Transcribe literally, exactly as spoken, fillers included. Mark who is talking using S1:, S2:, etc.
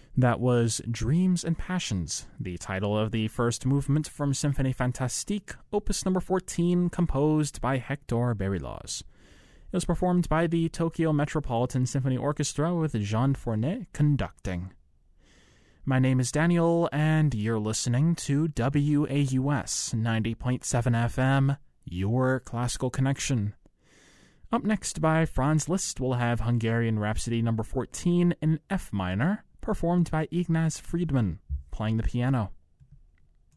S1: That was Dreams and Passions, the title of the first movement from Symphonie Fantastique, opus number fourteen, composed by Hector Berlioz. It was performed by the Tokyo Metropolitan Symphony Orchestra with Jean Fournet conducting. My name is Daniel, and you're listening to W A U S ninety point seven F M, your classical connection. Up next by Franz Liszt, we'll have Hungarian Rhapsody number fourteen in F minor, performed by Ignaz Friedman, playing the piano.